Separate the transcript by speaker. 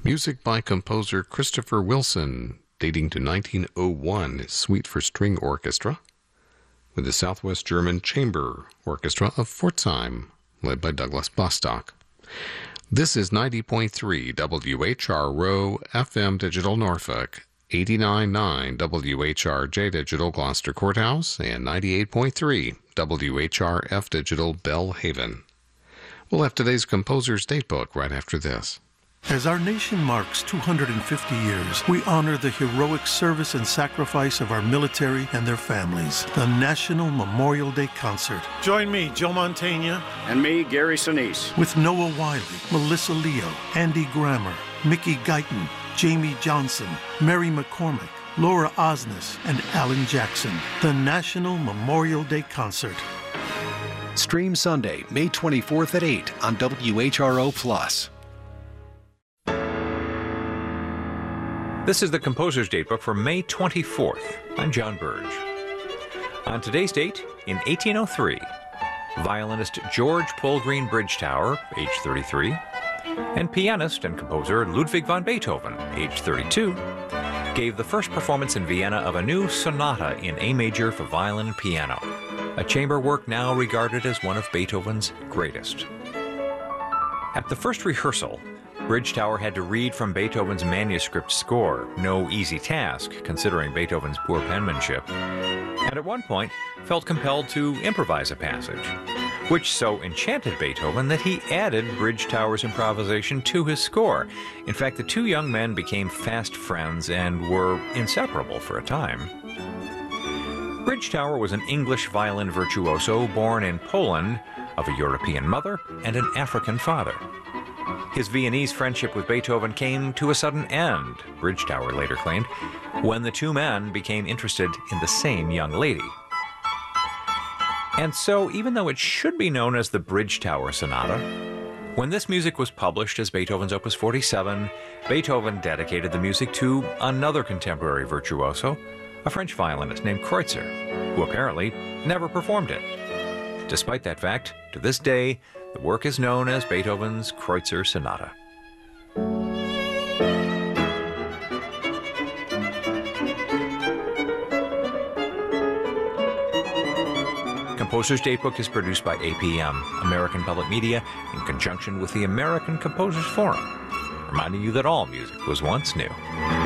Speaker 1: Music by composer Christopher Wilson, dating to 1901, Suite for String Orchestra, with the Southwest German Chamber Orchestra of Pforzheim, led by Douglas Bostock. This is 90.3 WHRO FM Digital Norfolk, 89.9 WHRJ Digital Gloucester Courthouse, and 98.3 WHRF Digital Belle Haven. We'll have today's Composer's Datebook right after this.
Speaker 2: As our nation marks 250 years, we honor the heroic service and sacrifice of our military and their families. The National Memorial Day Concert. Join me, Joe Mantegna.
Speaker 3: And me, Gary Sinise.
Speaker 2: With Noah Wiley, Melissa Leo, Andy Grammer, Mickey Guyton, Jamie Johnson, Mary McCormick, Laura Osnes, and Alan Jackson. The National Memorial Day Concert.
Speaker 4: Stream Sunday, May 24th at 8 on WHRO+.
Speaker 5: This is the Composer's Datebook for May 24th. I'm John Burge. On today's date, in 1803, violinist George Polgreen Bridgetower, age 33, and pianist and composer Ludwig van Beethoven, age 32, gave the first performance in Vienna of a new sonata in A major for violin and piano, a chamber work now regarded as one of Beethoven's greatest. At the first rehearsal, Bridgetower had to read from Beethoven's manuscript score, no easy task considering Beethoven's poor penmanship, and at one point felt compelled to improvise a passage, which so enchanted Beethoven that he added Bridgetower's improvisation to his score. In fact, the two young men became fast friends and were inseparable for a time. Bridgetower was an English violin virtuoso born in Poland of a European mother and an African father. His Viennese friendship with Beethoven came to a sudden end, Bridgetower later claimed, when the two men became interested in the same young lady. And so, even though it should be known as the Bridgetower Sonata, when this music was published as Beethoven's Opus 47, Beethoven dedicated the music to another contemporary virtuoso, a French violinist named Kreutzer, who apparently never performed it. Despite that fact, to this day, the work is known as Beethoven's Kreutzer Sonata. Composer's Datebook is produced by APM, American Public Media, in conjunction with the American Composers Forum, reminding you that all music was once new.